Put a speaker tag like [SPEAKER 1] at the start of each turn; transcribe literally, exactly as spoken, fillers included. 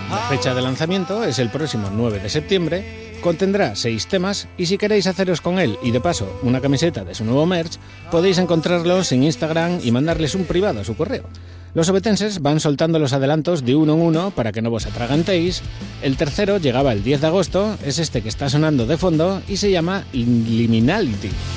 [SPEAKER 1] La fecha de lanzamiento es el próximo nueve de septiembre, contendrá seis temas y si queréis haceros con él y de paso una camiseta de su nuevo merch, podéis encontrarlos en Instagram y mandarles un privado a su correo. Los obetenses van soltando los adelantos de uno en uno para que no vos atragantéis. El tercero llegaba el diez de agosto, es este que está sonando de fondo y se llama Liminality.